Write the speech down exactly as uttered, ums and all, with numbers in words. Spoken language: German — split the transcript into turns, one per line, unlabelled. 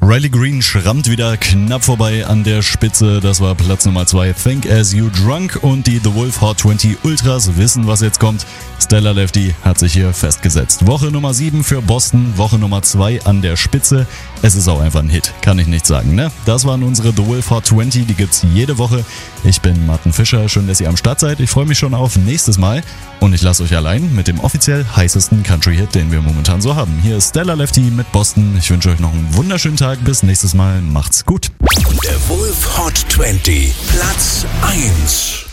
Riley Green schrammt wieder knapp vorbei an der Spitze. Das war Platz Nummer zwei, Think As You Drunk. Und die The Wolf Hot zwanzig Ultras wissen, was jetzt kommt. Stellar Lefty hat sich hier festgesetzt. Woche Nummer sieben für Boston, Woche Nummer zwei an der Spitze. Es ist auch einfach ein Hit, kann ich nicht sagen, ne? Das waren unsere The Wolf Hot zwanzig, die gibt's jede Woche. Ich bin Martin Fischer, schön, dass ihr am Start seid. Ich freue mich schon auf nächstes Mal. Und ich lasse euch allein mit dem offiziell heißesten Country-Hit, den wir momentan so haben. Hier ist Stellar Lefty mit Boston. Ich wünsche euch noch einen wunderschönen Tag. Bis nächstes Mal. Macht's gut.
Der Wolf Hot zwanzig, Platz eins.